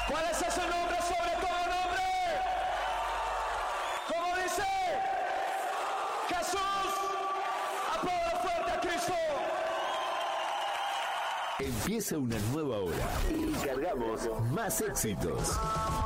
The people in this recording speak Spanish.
¿Cuál es ese nombre sobre todo nombre? ¿Cómo dice? Jesús. Aplauda fuerte a Cristo. Empieza una nueva hora y cargamos más éxitos.